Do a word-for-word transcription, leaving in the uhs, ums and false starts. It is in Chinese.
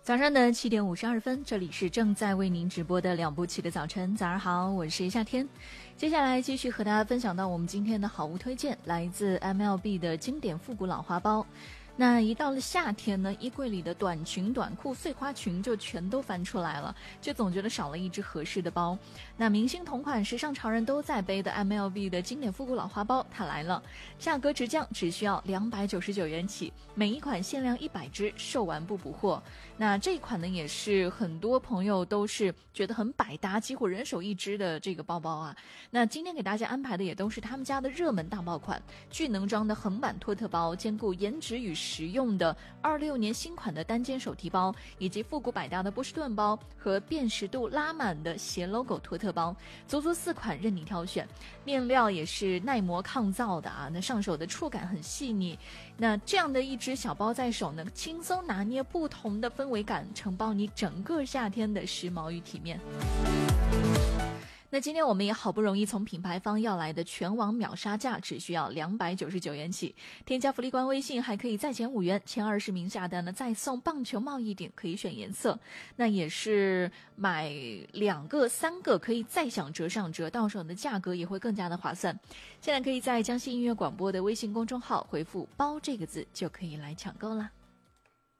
早上的七点五十二分，这里是正在为您直播的两部棋的早晨。早上好，我是夏天。接下来继续和大家分享到我们今天的好物推荐，来自 M L B 的经典复古老花包。那一到了夏天呢，衣柜里的短裙、短裤、碎花裙就全都翻出来了，就总觉得少了一只合适的包。那明星同款、时尚潮人都在背的 M L B 的经典复古老花包，它来了，价格直降，只需要两百九十九元起，每一款限量一百只，售完不补货。那这一款呢，也是很多朋友都是觉得很百搭，几乎人手一只的这个包包啊。那今天给大家安排的也都是他们家的热门大爆款，巨能装的横版托特包，兼顾颜值与实用的二六年新款的单肩手提包，以及复古百搭的波士顿包和辨识度拉满的斜 logo 托特包，足足四款任你挑选，面料也是耐磨抗造的啊，那上手的触感很细腻。那这样的一只小包在手呢，轻松拿捏不同的氛围感，承包你整个夏天的时髦与体面。那今天我们也好不容易从品牌方要来的全网秒杀价，只需要两百九十九元起，添加福利官微信还可以再减五元，前二十名下单呢再送棒球帽一顶，可以选颜色，那也是买两个三个可以再享折上折，到手的价格也会更加的划算。现在可以在江西音乐广播的微信公众号回复包这个字就可以来抢购了。